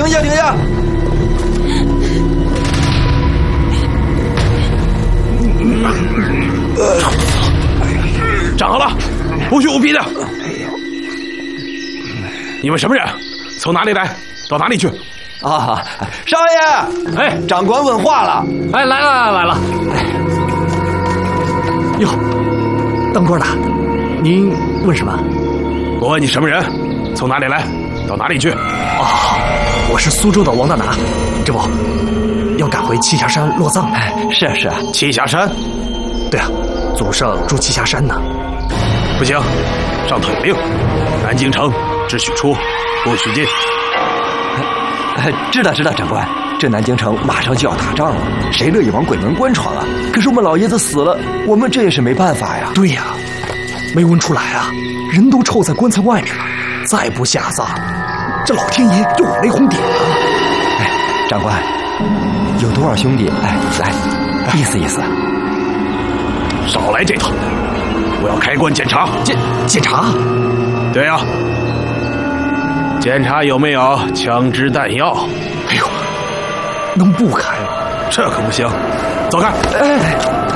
停下，停下！ 站好了，不许舞弊的！你们什么人？从哪里来？到哪里去？ 啊，少爷！ 哎， 长官问话了。 哎，来了！哟，当官的，您问什么？ 我问你什么人？从哪里来？到哪里去？ 我是苏州的王大拿，这不要赶回栖霞山落葬。 是啊， 栖霞山？ 对啊，祖上住栖霞山呢。 不行，上头有令，南京城只许出，不许进。 知道，长官。这南京城马上就要打仗了，谁乐意往鬼门关闯啊？可是我们老爷子死了，我们这也是没办法呀。 对呀，没闻出来啊，人都臭在棺材外面了，再不下葬，这老天爷就往雷轰顶了。 长官，有多少兄弟？来，意思意思。 少来这套！我要开棺检查。 检查？ 对呀，检查有没有枪支弹药。 哎呦，能不开吗？ 这可不行，走开！